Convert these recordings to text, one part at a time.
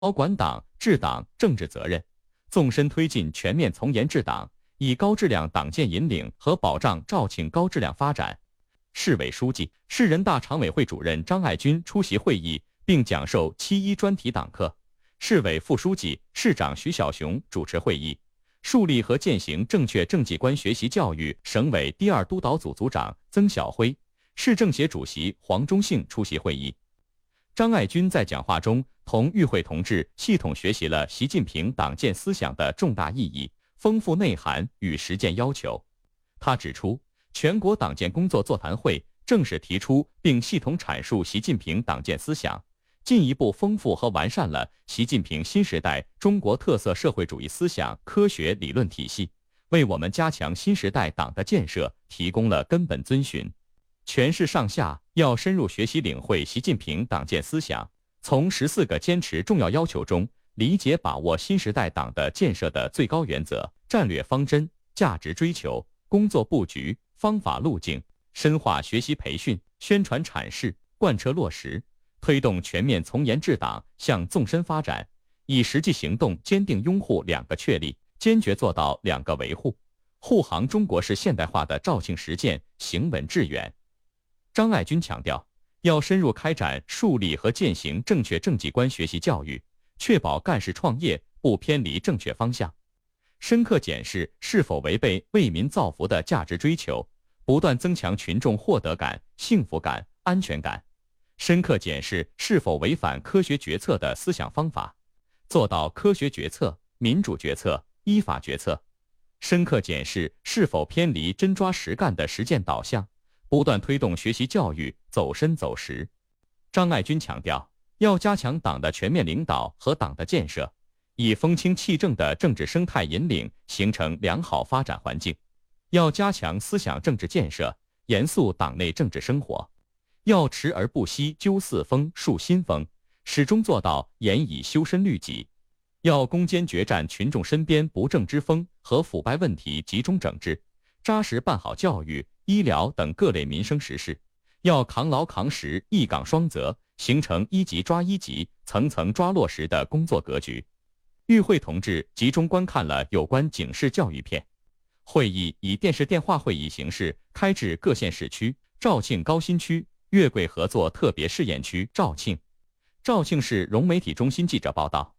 保管党治党政治责任，纵深推进全面从严治党，以高质量党建引领和保障肇庆高质量发展。市委书记、市人大常委会主任张爱军出席会议并讲授7·1专题党课，市委副书记、市长徐小雄主持会议。树立和践行正确政绩观学习教育省委第2督导组组长曾晓辉、市政协主席黄忠信出席会议。张爱军在讲话中同与会同志系统学习了习近平党建思想的重大意义、丰富内涵与实践要求。他指出，全国党建工作座谈会正式提出并系统阐述习近平党建思想，进一步丰富和完善了习近平新时代中国特色社会主义思想科学理论体系，为我们加强新时代党的建设提供了根本遵循。全市上下要深入学习领会习近平党建思想，从14个坚持重要要求中理解把握新时代党的建设的最高原则、战略方针、价值追求、工作布局、方法路径，深化学习培训、宣传阐释、贯彻落实，推动全面从严治党向纵深发展，以实际行动坚定拥护2个确立，坚决做到2个维护，护航中国式现代化的肇庆实践行稳致远。张爱军强调，要深入开展树立和践行正确政绩观学习教育，确保干事创业不偏离正确方向，深刻检视是否违背为民造福的价值追求，不断增强群众获得感、幸福感、安全感，深刻检视是否违反科学决策的思想方法，做到科学决策、民主决策、依法决策，深刻检视是否偏离真抓实干的实践导向，不断推动学习教育走深走实。张爱军强调，要加强党的全面领导和党的建设，以风清气正的政治生态引领形成良好发展环境，要加强思想政治建设，严肃党内政治生活，要持而不息究四风树新风，始终做到严以修身律己，要攻坚决战群众身边不正之风和腐败问题集中整治，扎实办好教育、医疗等各类民生实事，要扛牢扛实一岗双责，形成1级抓1级、层层抓落实的工作格局。与会同志集中观看了有关警示教育片。会议以电视电话会议形式开至各县市区、肇庆高新区、粤桂合作特别试验区肇庆。肇庆市融媒体中心记者报道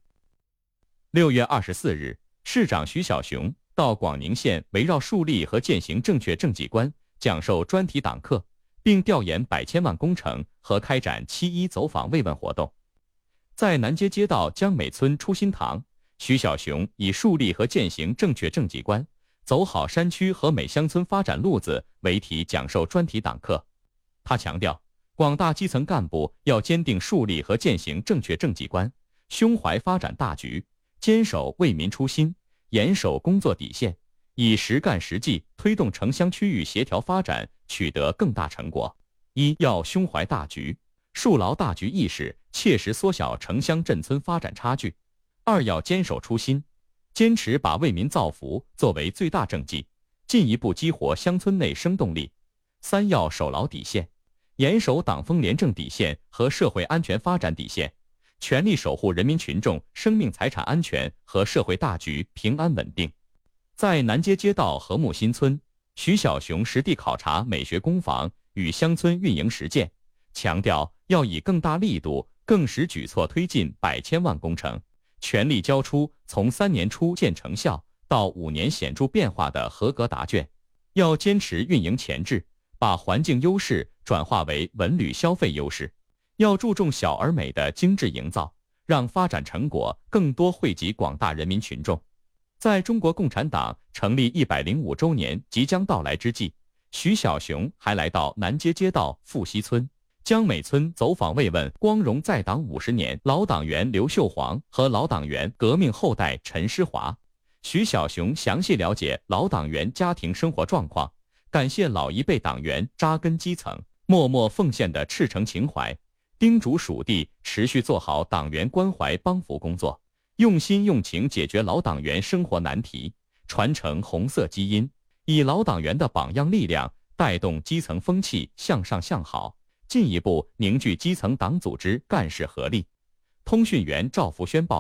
，6月24日，市长徐小雄到广宁县围绕树立和践行正确政绩观讲授专题党课，并调研百千万工程和开展7·1走访慰问活动。在南街街道江美村初心堂，徐小雄以树立和践行正确政绩观，走好山区和美乡村发展路子为题讲授专题党课。他强调，广大基层干部要坚定树立和践行正确政绩观，胸怀发展大局，坚守为民初心，严守工作底线，以实干实际推动城乡区域协调发展取得更大成果。一要胸怀大局，树牢大局意识，切实缩小城乡镇村发展差距。2要坚守初心，坚持把为民造福作为最大政绩，进一步激活乡村内生动力。3要守牢底线，严守党风廉政底线和社会安全发展底线，全力守护人民群众生命财产安全和社会大局平安稳定。在南街街道和睦新村，徐小雄实地考察美学工坊与乡村运营实践，强调要以更大力度、更实举措推进百千万工程，全力交出从3年初见成效到5年显著变化的合格答卷。要坚持运营前置，把环境优势转化为文旅消费优势。要注重小而美的精致营造，让发展成果更多惠及广大人民群众。在中国共产党成立105周年即将到来之际，徐小雄还来到南街街道富溪村、江美村走访慰问光荣在党50年老党员刘秀煌和老党员革命后代陈诗华。徐小雄详细了解老党员家庭生活状况，感谢老一辈党员扎根基层、默默奉献的赤诚情怀，叮嘱属地持续做好党员关怀帮扶工作，用心用情解决老党员生活难题，传承红色基因，以老党员的榜样力量带动基层风气向上向好，进一步凝聚基层党组织干事合力， 通讯员赵福轩报。